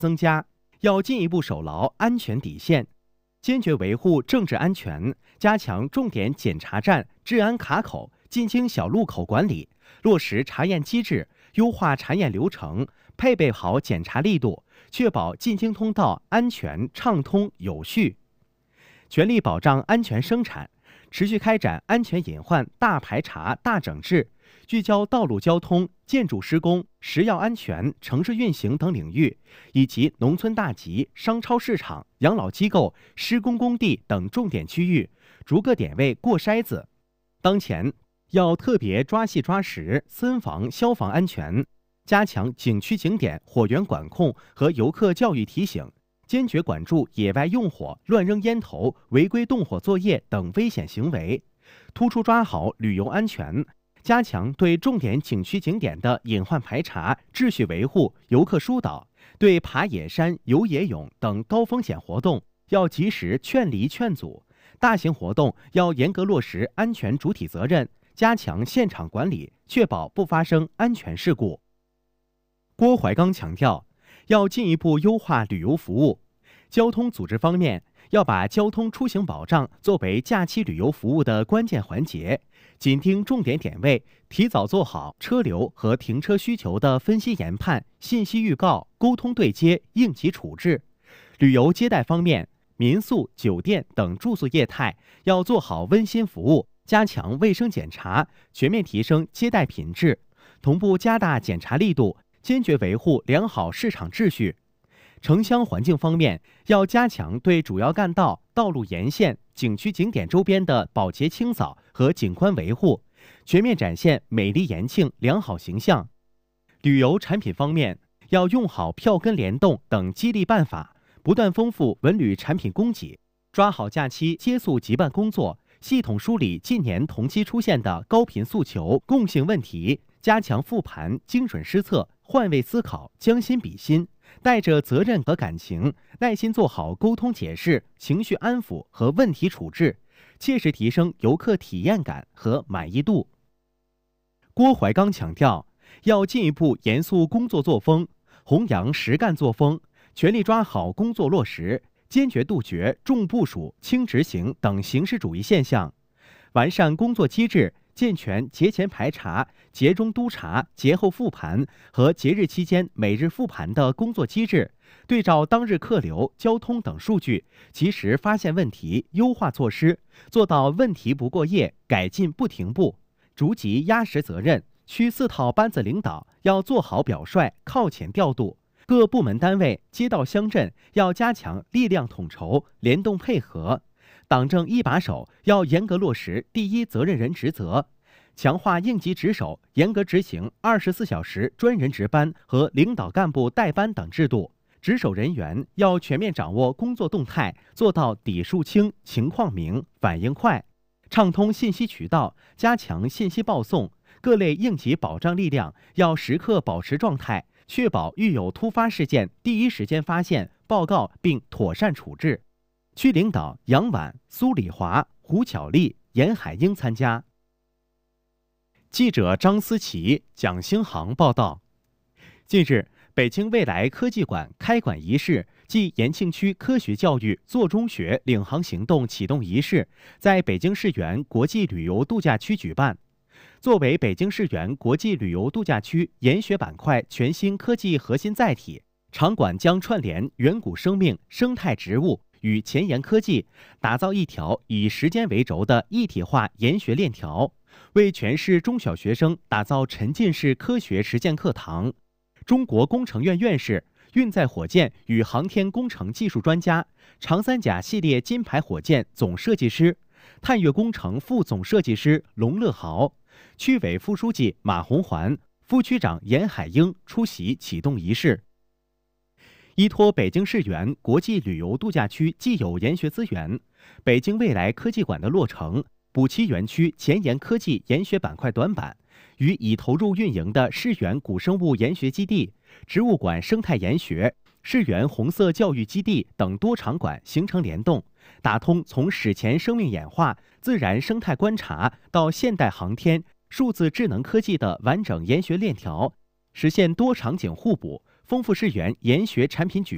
增加，要进一步守牢安全底线，坚决维护政治安全，加强重点检查站治安卡口、进京小路口管理，落实查验机制，优化查验流程，配备好检查力度，确保进京通道安全畅通有序。全力保障安全生产，持续开展安全隐患大排查、大整治，聚焦道路交通、建筑施工、食药安全、城市运行等领域，以及农村大集、商超市场、养老机构、施工工地等重点区域，逐个点位过筛子。当前要特别抓细抓实森防消防安全，加强景区景点火源管控和游客教育提醒，坚决管住野外用火、乱扔烟头、违规动火作业等危险行为，突出抓好旅游安全，加强对重点景区景点的隐患排查、秩序维护、游客疏导，对爬野山、游野泳等高风险活动要及时劝离劝阻，大型活动要严格落实安全主体责任，加强现场管理，确保不发生安全事故。郭怀刚强调，要进一步优化旅游服务。交通组织方面，要把交通出行保障作为假期旅游服务的关键环节，紧盯重点点位，提早做好车流和停车需求的分析研判、信息预告、沟通对接、应急处置。旅游接待方面，民宿、酒店等住宿业态要做好温馨服务，加强卫生检查，全面提升接待品质，同步加大检查力度，坚决维护良好市场秩序。城乡环境方面，要加强对主要干道、道路沿线、景区景点周边的保洁清扫和景观维护，全面展现美丽延庆良好形象。旅游产品方面，要用好票根联动等激励办法，不断丰富文旅产品供给，抓好假期接宿急办工作，系统梳理近年同期出现的高频诉求、共性问题，加强复盘、精准施策、换位思考、将心比心，带着责任和感情，耐心做好沟通解释、情绪安抚和问题处置，切实提升游客体验感和满意度。郭怀刚强调，要进一步严肃工作作风，弘扬实干作风，全力抓好工作落实，坚决杜绝重部署、轻执行等形式主义现象，完善工作机制，健全节前排查、节中督查、节后复盘和节日期间每日复盘的工作机制，对照当日客流、交通等数据，及时发现问题，优化措施，做到问题不过夜，改进不停步，逐级压实责任。区4套班子领导要做好表率，靠前调度。各部门单位、街道乡镇要加强力量统筹、联动配合。党政一把手要严格落实第一责任人职责，强化应急值守，严格执行24小时专人值班和领导干部带班等制度。值守人员要全面掌握工作动态，做到底数清、情况明、反应快，畅通信息渠道，加强信息报送。各类应急保障力量要时刻保持状态，确保遇有突发事件第一时间发现、报告并妥善处置。区领导杨婉、苏礼华、胡巧丽、严海英参加。记者张思琪、蒋兴航报道。近日，北京未来科技馆开馆仪式暨延庆区科学教育做中学领航行动启动仪式在北京世园国际旅游度假区举办。作为北京世园国际旅游度假区研学板块全新科技核心载体，场馆将串联远古生命、生态植物与前沿科技，打造一条以时间为轴的一体化研学链条，为全市中小学生打造沉浸式科学实践课堂。中国工程院院士、运载火箭与航天工程技术专家、长三甲系列金牌火箭总设计师、探月工程副总设计师龙乐豪、区委副书记马红环、副区长严海英出席启动仪式。依托北京世园国际旅游度假区既有研学资源，北京未来科技馆的落成，补齐园区前沿科技研学板块短板，与已投入运营的世园古生物研学基地、植物馆生态研学、世园红色教育基地等多场馆形成联动，打通从史前生命演化、自然生态观察到现代航天、数字智能科技的完整研学链条，实现多场景互补，丰富世园研学产品举